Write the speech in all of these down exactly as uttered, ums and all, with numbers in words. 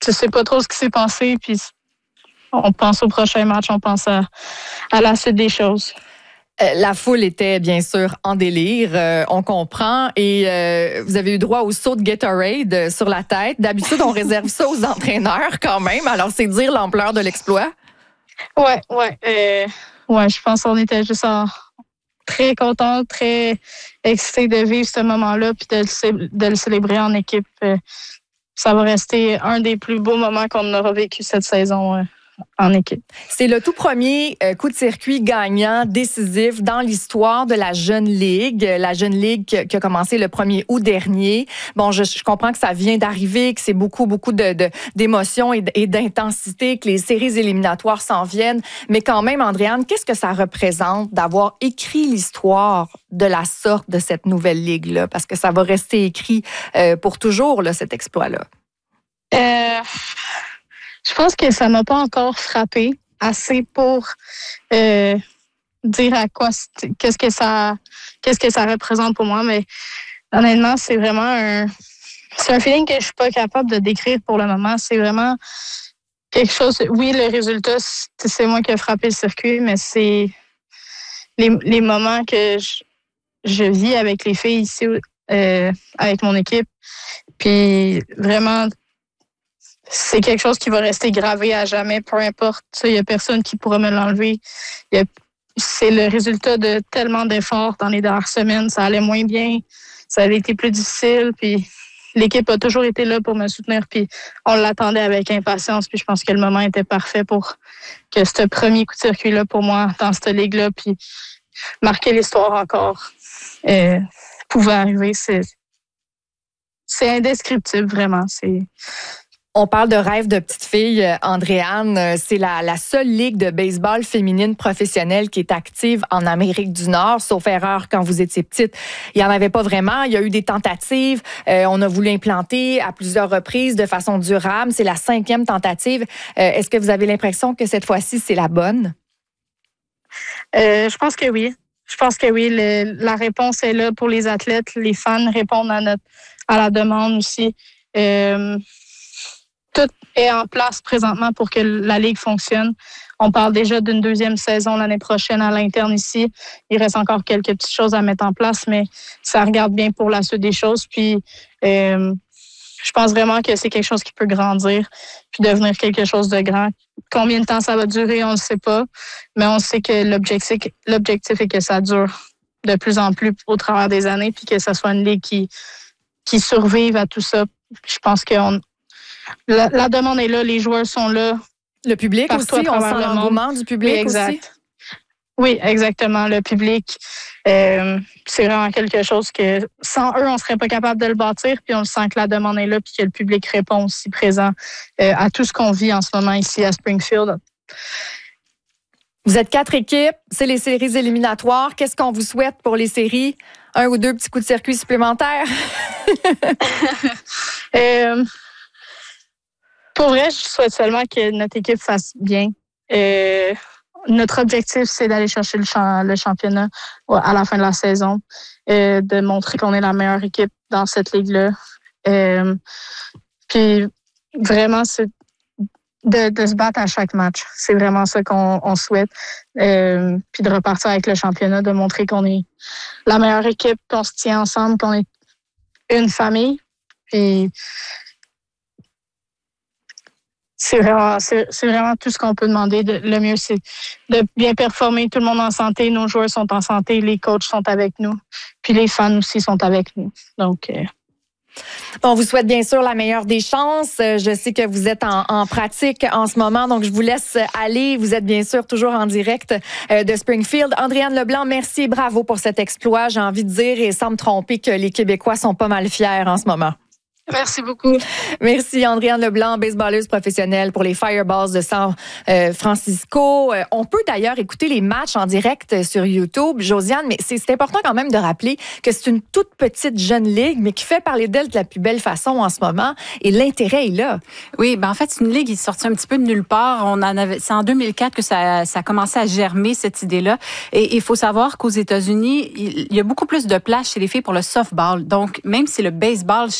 tu sais pas trop ce qui s'est passé, puis on pense au prochain match, on pense à, à la suite des choses. La foule était bien sûr en délire, euh, on comprend. Et euh, vous avez eu droit au saut de Gatorade euh, sur la tête. D'habitude, on réserve ça aux entraîneurs quand même. Alors, c'est dire l'ampleur de l'exploit. Ouais, ouais. Euh, ouais, je pense qu'on était juste en, très contents, très excités de vivre ce moment-là puis de le, de le célébrer en équipe. Euh, ça va rester un des plus beaux moments qu'on aura vécu cette saison. Euh. En équipe. C'est le tout premier coup de circuit gagnant décisif dans l'histoire de la Jeune Ligue. La Jeune Ligue qui a commencé le premier août dernier. Bon, je, je comprends que ça vient d'arriver, que c'est beaucoup, beaucoup de, de, d'émotions et, et d'intensité, que les séries éliminatoires s'en viennent. Mais quand même, Andréane, qu'est-ce que ça représente d'avoir écrit l'histoire de la sorte de cette nouvelle Ligue-là? Parce que ça va rester écrit euh, pour toujours, là, cet exploit-là. Euh... Je pense que ça m'a pas encore frappé assez pour euh, dire à quoi qu'est-ce que ça qu'est-ce que ça représente pour moi, mais honnêtement, c'est vraiment un c'est un feeling que je suis pas capable de décrire pour le moment. C'est vraiment quelque chose. Oui, le résultat, c'est moi qui ai frappé le circuit, mais c'est les, les moments que je, je vis avec les filles ici, euh, avec mon équipe, puis vraiment. C'est quelque chose qui va rester gravé à jamais, peu importe. Il n'y a personne qui pourra me l'enlever. A, c'est le résultat de tellement d'efforts dans les dernières semaines. Ça allait moins bien, ça a été plus difficile. Puis l'équipe a toujours été là pour me soutenir. Puis on l'attendait avec impatience. Puis je pense que le moment était parfait pour que ce premier coup de circuit-là pour moi dans cette ligue-là, puis marquer l'histoire encore, euh, pouvait arriver. C'est, c'est indescriptible, vraiment. C'est... On parle de rêve de petite fille, Andréane. C'est la, la seule ligue de baseball féminine professionnelle qui est active en Amérique du Nord, sauf erreur quand vous étiez petite. Il n'y en avait pas vraiment. Il y a eu des tentatives. Euh, on a voulu implanter à plusieurs reprises de façon durable. C'est la cinquième tentative. Euh, est-ce que vous avez l'impression que cette fois-ci, c'est la bonne? Euh, je pense que oui. Je pense que oui. Le, la réponse est là pour les athlètes. Les fans répondent à, notre, à la demande aussi. Euh, Tout est en place présentement pour que la Ligue fonctionne. On parle déjà d'une deuxième saison l'année prochaine à l'interne ici. Il reste encore quelques petites choses à mettre en place, mais ça regarde bien pour la suite des choses. Puis, euh, je pense vraiment que c'est quelque chose qui peut grandir puis devenir quelque chose de grand. Combien de temps ça va durer, on ne sait pas, mais on sait que l'objectif, l'objectif est que ça dure de plus en plus au travers des années puis que ce soit une Ligue qui, qui survive à tout ça. Je pense qu'on La, la demande est là, les joueurs sont là. Le public aussi, on sent l'engouement du public. Oui, exact. Aussi. Oui, exactement. Le public, euh, c'est vraiment quelque chose que sans eux, on ne serait pas capable de le bâtir. Puis on sent que la demande est là, puis que le public répond aussi présent euh, à tout ce qu'on vit en ce moment ici à Springfield. Vous êtes quatre équipes, c'est les séries éliminatoires. Qu'est-ce qu'on vous souhaite pour les séries? Un ou deux petits coups de circuit supplémentaires? euh, Pour vrai, je souhaite seulement que notre équipe fasse bien. Euh, notre objectif, c'est d'aller chercher le, champ, le championnat à la fin de la saison, euh, de montrer qu'on est la meilleure équipe dans cette ligue-là. Euh, puis vraiment, c'est de, de se battre à chaque match. C'est vraiment ça qu'on on souhaite. Euh, puis de repartir avec le championnat, de montrer qu'on est la meilleure équipe, qu'on se tient ensemble, qu'on est une famille. Puis C'est vraiment, c'est, c'est vraiment tout ce qu'on peut demander. De, le mieux, c'est de bien performer. Tout le monde en santé. Nos joueurs sont en santé. Les coachs sont avec nous. Puis les fans aussi sont avec nous. Donc, euh... on vous souhaite bien sûr la meilleure des chances. Je sais que vous êtes en, en pratique en ce moment, donc je vous laisse aller. Vous êtes bien sûr toujours en direct de Springfield. Andréane Leblanc, merci et bravo pour cet exploit. J'ai envie de dire, et sans me tromper, que les Québécois sont pas mal fiers en ce moment. Merci beaucoup. Merci, Andréane Leblanc, baseballeuse professionnelle pour les Fireballs de San Francisco. On peut d'ailleurs écouter les matchs en direct sur YouTube, Josiane, mais c'est, c'est important quand même de rappeler que c'est une toute petite jeune ligue, mais qui fait parler d'elle de la plus belle façon en ce moment, et l'intérêt est là. Oui, ben en fait, c'est une ligue qui est sortie un petit peu de nulle part. On en avait, c'est en deux mille quatre que ça, ça a commencé à germer, cette idée-là. Et il faut savoir qu'aux États-Unis, il y a beaucoup plus de place chez les filles pour le softball. Donc, même si le baseball chez les hommes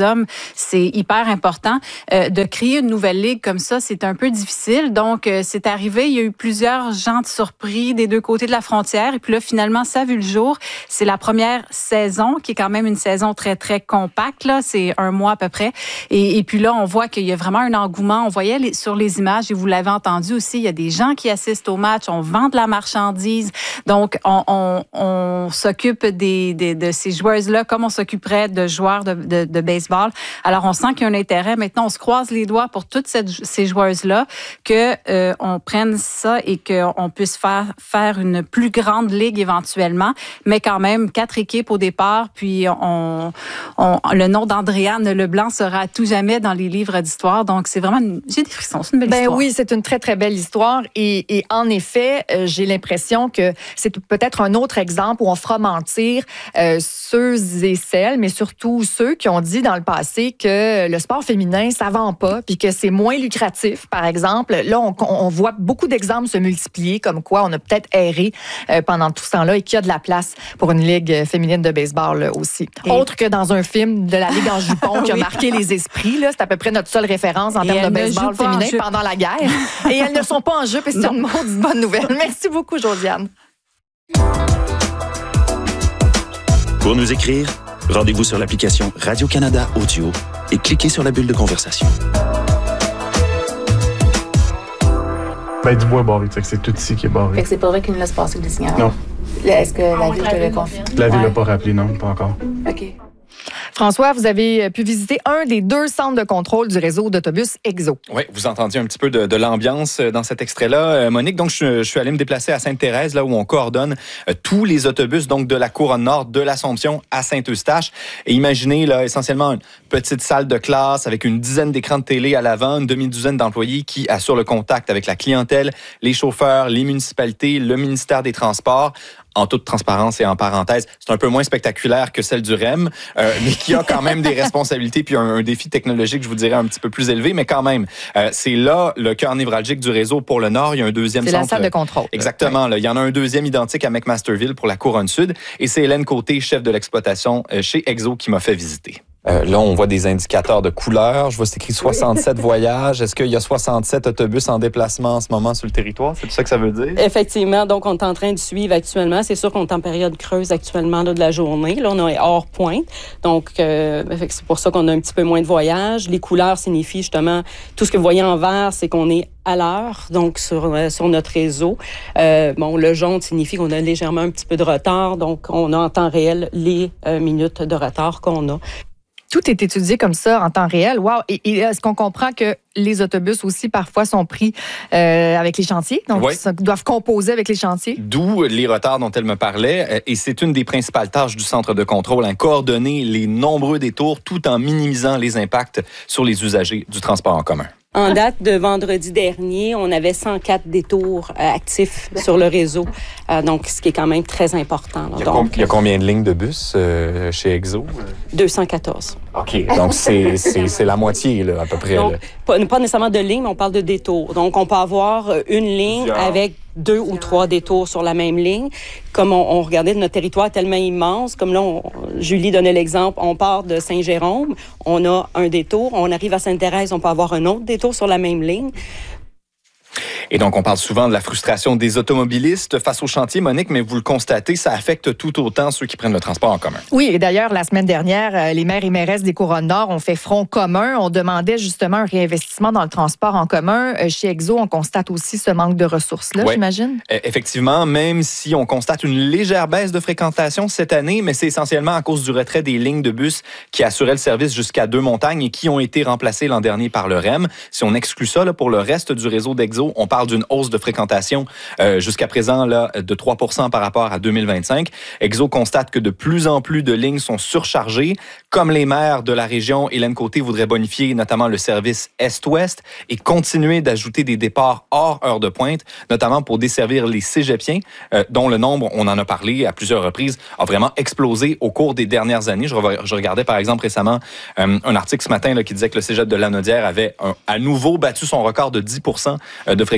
hommes, c'est hyper important. Euh, de créer une nouvelle ligue comme ça, c'est un peu difficile. Donc, euh, c'est arrivé, il y a eu plusieurs gens de surpris des deux côtés de la frontière. Et puis là, finalement, ça a vu le jour. C'est la première saison, qui est quand même une saison très, très compacte, là. C'est un mois à peu près. Et, et puis là, on voit qu'il y a vraiment un engouement. On voyait les, sur les images, et vous l'avez entendu aussi, il y a des gens qui assistent au match. On vend de la marchandise. Donc, on, on, on s'occupe des, des, de ces joueuses-là comme on s'occuperait de joueurs de, de, de baseball. Alors, on sent qu'il y a un intérêt. Maintenant, on se croise les doigts pour toutes cette, ces joueuses-là, que euh, on prenne ça et qu'on puisse faire, faire une plus grande ligue éventuellement, mais quand même quatre équipes au départ, puis on, on, le nom d'Andréane Leblanc sera à tout jamais dans les livres d'histoire. Donc, c'est vraiment, une, j'ai des frissons, c'est une belle ben histoire. Oui, c'est une très, très belle histoire. Et, et en effet, euh, j'ai l'impression que c'est peut-être un autre exemple où on fera mentir euh, ceux et celles, mais surtout ceux qui ont dit dans le passé que le sport féminin, ça vend pas, puis que c'est moins lucratif, par exemple. Là, on, on voit beaucoup d'exemples se multiplier, comme quoi on a peut-être erré euh, pendant tout ce temps-là et qu'il y a de la place pour une ligue féminine de baseball aussi. Et... Autre que dans un film de la Ligue en jupon qui a oui. marqué les esprits. Là, c'est à peu près notre seule référence en et termes de baseball féminin pendant la guerre. Et elles ne sont pas en jupe et c'est non. une maudite bonne nouvelle. Merci beaucoup, Josiane. Pour nous écrire, rendez-vous sur l'application Radio-Canada Audio et cliquez sur la bulle de conversation. Ben, du bois barré, c'est tout ici qui est barré. Fait que c'est pas vrai qu'il nous laisse passer le signal? Non. Est-ce que la ville te le confirme? La ville l'a pas rappelé, non, pas encore. OK. François, vous avez pu visiter un des deux centres de contrôle du réseau d'autobus Exo. Oui, vous entendiez un petit peu de, de l'ambiance dans cet extrait-là, Monique. Donc, je, je suis allé me déplacer à Sainte-Thérèse, là où on coordonne euh, tous les autobus donc de la Couronne-Nord, de l'Assomption à Saint-Eustache. Et imaginez là essentiellement une petite salle de classe avec une dizaine d'écrans de télé à l'avant, une demi-douzaine d'employés qui assurent le contact avec la clientèle, les chauffeurs, les municipalités, le ministère des Transports. En toute transparence et en parenthèse, c'est un peu moins spectaculaire que celle du R E M, euh, mais qui a quand même des responsabilités puis un, un défi technologique, je vous dirais, un petit peu plus élevé, mais quand même, euh, c'est là le cœur névralgique du réseau pour le Nord. Il y a un deuxième c'est centre. C'est la salle de contrôle. Exactement. Oui. Là, il y en a un deuxième identique à McMasterville pour la Couronne-Sud. Et c'est Hélène Côté, chef de l'exploitation euh, chez Exo, qui m'a fait visiter. Euh, là, on voit des indicateurs de couleurs. Je vois c'est écrit soixante-sept voyages. Est-ce qu'il y a soixante-sept autobus en déplacement en ce moment sur le territoire? C'est tout ça que ça veut dire? Effectivement. Donc, on est en train de suivre actuellement. C'est sûr qu'on est en période creuse actuellement là, de la journée. Là, on est hors pointe. Donc, euh, c'est pour ça qu'on a un petit peu moins de voyages. Les couleurs signifient justement, tout ce que vous voyez en vert, c'est qu'on est à l'heure, donc sur, euh, sur notre réseau. Euh, bon, le jaune signifie qu'on a légèrement un petit peu de retard. Donc, on a en temps réel les euh, minutes de retard qu'on a. Tout est étudié comme ça en temps réel. Wow! Et, et est-ce qu'on comprend que les autobus aussi parfois sont pris euh, avec les chantiers, donc oui. ils doivent composer avec les chantiers? D'où les retards dont elle me parlait. Et c'est une des principales tâches du centre de contrôle, hein, coordonner les nombreux détours tout en minimisant les impacts sur les usagers du transport en commun. En date de vendredi dernier, on avait cent quatre détours euh, actifs sur le réseau, euh, donc ce qui est quand même très important. Là. Il, y a donc, com- il y a combien de lignes de bus euh, chez Exo? deux cent quatorze. OK, donc c'est, c'est, c'est la moitié là, à peu près. Donc, là. Pas, pas nécessairement de lignes, mais on parle de détours. Donc, on peut avoir une ligne Plusieurs. avec deux ou trois détours sur la même ligne. Comme on, on regardait notre territoire tellement immense, comme là, on, Julie donnait l'exemple, on part de Saint-Jérôme, on a un détour, on arrive à Sainte-Thérèse, on peut avoir un autre détour sur la même ligne. Et donc, on parle souvent de la frustration des automobilistes face au chantier, Monique, mais vous le constatez, ça affecte tout autant ceux qui prennent le transport en commun. Oui, et d'ailleurs, la semaine dernière, les maires et mairesses des Couronnes-Nord ont fait front commun. On demandait justement un réinvestissement dans le transport en commun. Chez Exo, on constate aussi ce manque de ressources-là, ouais. j'imagine? Effectivement, même si on constate une légère baisse de fréquentation cette année, mais c'est essentiellement à cause du retrait des lignes de bus qui assuraient le service jusqu'à Deux-Montagnes et qui ont été remplacées l'an dernier par le R E M. Si on exclut ça, là, pour le reste du réseau d'Exo, on parle d'une hausse de fréquentation euh, jusqu'à présent là, de trois pour cent par rapport à deux mille vingt-cinq. Exo constate que de plus en plus de lignes sont surchargées. Comme les maires de la région, Hélène Côté voudrait bonifier notamment le service Est-Ouest et continuer d'ajouter des départs hors heure de pointe, notamment pour desservir les cégepiens, euh, dont le nombre, on en a parlé à plusieurs reprises, a vraiment explosé au cours des dernières années. Je, re- je regardais par exemple récemment euh, un article ce matin là, qui disait que le cégep de Lanaudière avait un, à nouveau battu son record de dix pour cent de fréquentation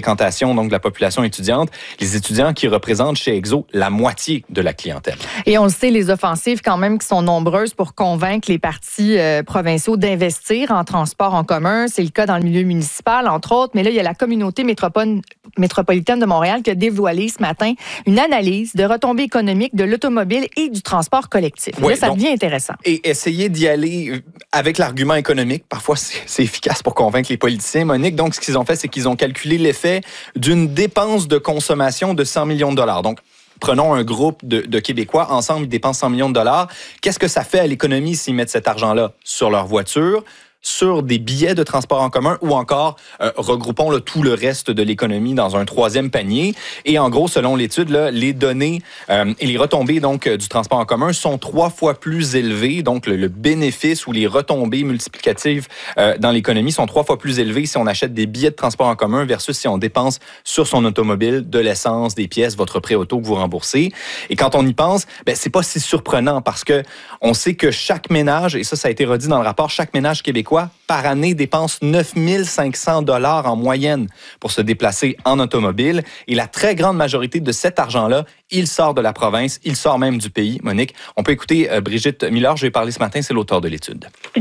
fréquentation donc de la population étudiante, les étudiants qui représentent chez Exo la moitié de la clientèle. Et on le sait, les offensives quand même qui sont nombreuses pour convaincre les partis euh, provinciaux d'investir en transport en commun. C'est le cas dans le milieu municipal, entre autres. Mais là, il y a la communauté métropole, métropolitaine de Montréal qui a dévoilé ce matin une analyse de retombées économiques de l'automobile et du transport collectif. Oui, là, ça donc, devient intéressant. Et essayer d'y aller avec l'argument économique, parfois c'est, c'est efficace pour convaincre les politiciens, Monique. Donc, ce qu'ils ont fait, c'est qu'ils ont calculé l'effet d'une dépense de consommation de cent millions de dollars. Donc, prenons un groupe de, de Québécois, ensemble, ils dépensent cent millions de dollars. Qu'est-ce que ça fait à l'économie s'ils mettent cet argent-là sur leur voiture, sur des billets de transport en commun ou encore, euh, regroupons là, tout le reste de l'économie dans un troisième panier. Et en gros, selon l'étude, là, les données euh, et les retombées donc, du transport en commun sont trois fois plus élevées. Donc, le, le bénéfice ou les retombées multiplicatives euh, dans l'économie sont trois fois plus élevées si on achète des billets de transport en commun versus si on dépense sur son automobile de l'essence, des pièces, votre prêt auto que vous remboursez. Et quand on y pense, ben, c'est pas si surprenant parce que on sait que chaque ménage, et ça, ça a été redit dans le rapport, chaque ménage québécois par année dépense neuf mille cinq cents dollars en moyenne pour se déplacer en automobile. Et la très grande majorité de cet argent-là, il sort de la province, il sort même du pays. Monique, on peut écouter euh, Brigitte Miller, je vais parler ce matin, c'est l'auteur de l'étude.